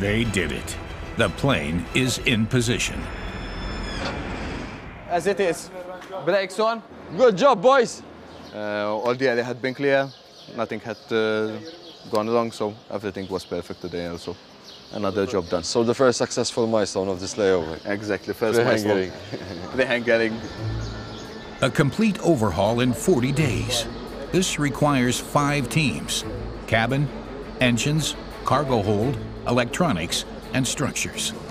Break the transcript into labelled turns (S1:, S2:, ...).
S1: They did it. The plane is in position.
S2: As it is. Brakes on.
S3: Good job, boys.
S2: All the area had been clear. Nothing had gone wrong, so everything was perfect today also. Another job done.
S3: So the first successful milestone of this layover.
S2: Exactly, first milestone. The hanging.
S1: A complete overhaul in 40 days. This requires 5 teams: cabin, engines, cargo hold, electronics, and structures.